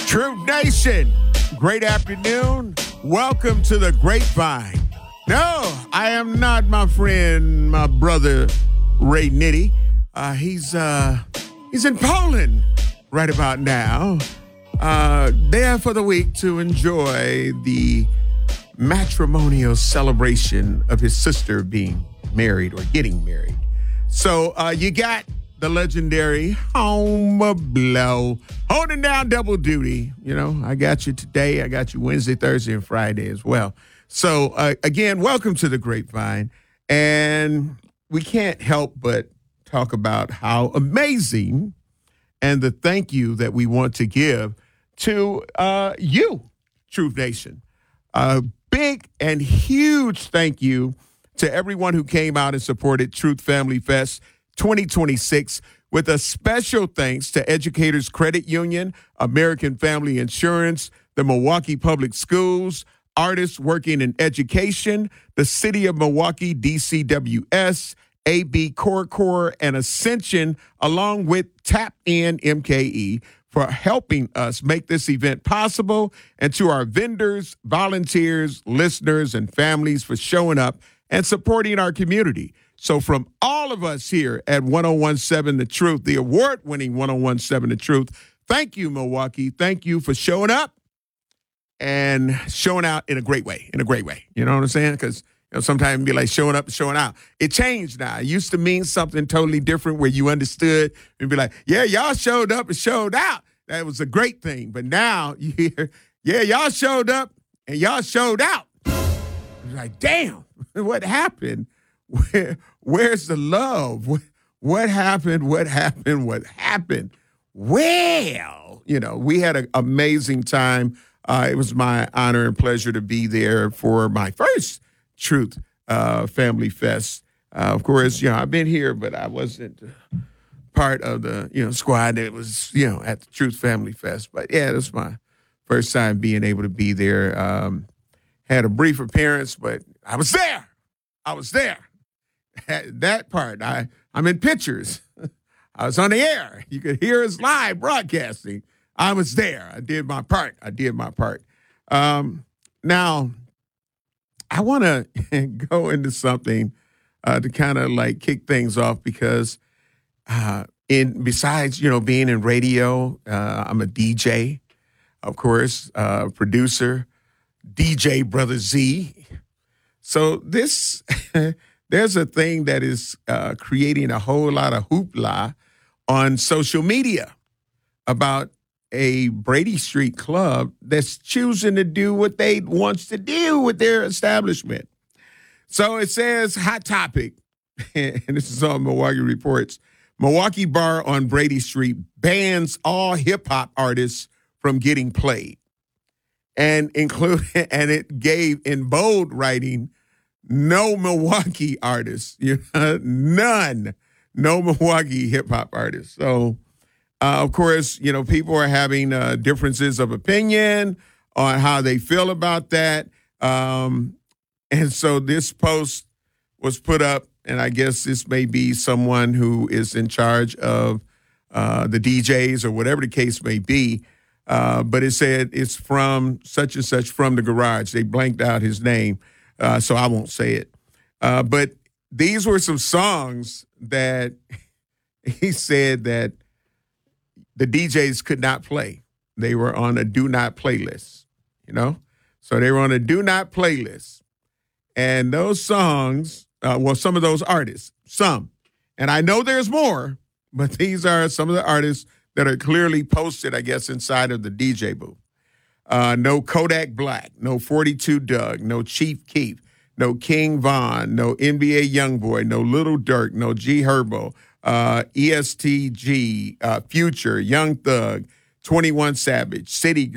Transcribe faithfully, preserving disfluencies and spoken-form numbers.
Truth Nation, great afternoon. Welcome to the Grapevine. No, I am not my friend, my brother, Ray Nitty. Uh, he's uh, he's in Poland right about now, uh, there for the week to enjoy the matrimonial celebration of his sister being married or getting married. So uh, you got the legendary Home Blow holding down double duty. You know, I got you today. I got you Wednesday, Thursday, and Friday as well. So, uh, again, welcome to the Grapevine. And we can't help but talk about how amazing and the thank you that we want to give to uh, you, Truth Nation. A big and huge thank you to everyone who came out and supported Truth Family Fest twenty twenty-six, with a special thanks to Educators Credit Union, American Family Insurance, the Milwaukee Public Schools, artists working in education, the City of Milwaukee, D C W S, A B Core Core, and Ascension, along with Tap In M K E, for helping us make this event possible, and to our vendors, volunteers, listeners, and families for showing up and supporting our community. So from all of us here at one oh one seven The Truth, the award-winning one oh one seven The Truth, thank you, Milwaukee. Thank you for showing up and showing out in a great way, in a great way. You know what I'm saying? Because you know, sometimes it'd be like showing up and showing out. It changed now. It used to mean something totally different where you understood and be like, yeah, y'all showed up and showed out. That was a great thing. But now you hear, yeah, y'all showed up and y'all showed out. It's like, damn, what happened? Where, where's the love? What, what happened? What happened? What happened? Well, you know, we had an amazing time. Uh, it was my honor and pleasure to be there for my first Truth uh, Family Fest. Uh, of course, you know, I've been here, but I wasn't part of the, you know, squad that was, you know, at the Truth Family Fest. But yeah, that's my first time being able to be there. Um, had a brief appearance, but I was there. I was there. That part, I, I'm in pictures. I was on the air. You could hear us live broadcasting. I was there. I did my part. I did my part. Um, now, I want to go into something uh, to kind of like kick things off because uh, in besides, you know, being in radio, uh, I'm a D J, of course, uh, producer, D J Brother Z. So this... There's a thing that is uh, creating a whole lot of hoopla on social media about a Brady Street club that's choosing to do what they wants to do with their establishment. So it says, hot topic, and this is on Milwaukee Reports, Milwaukee bar on Brady Street bans all hip-hop artists from getting played. And include, and it gave in bold writing, no Milwaukee artists, you know, none, no Milwaukee hip hop artists. So, uh, of course, you know, people are having uh, differences of opinion on how they feel about that. Um, and so this post was put up, and I guess this may be someone who is in charge of uh, the D Js or whatever the case may be. Uh, but it said it's from such and such from the garage. They blanked out his name. Uh, so I won't say it. Uh, but these were some songs that he said that the D Js could not play. They were on a do not playlist, you know? So they were on a do not playlist. And those songs, uh, well, some of those artists, some, and I know there's more, but these are some of the artists that are clearly posted, I guess, inside of the D J booth. Uh, no Kodak Black, no forty-two Doug, no Chief Keef, no King Von, no N B A Youngboy, no Little Durk, no G Herbo, uh, E S T G, uh, Future, Young Thug, twenty-one Savage, City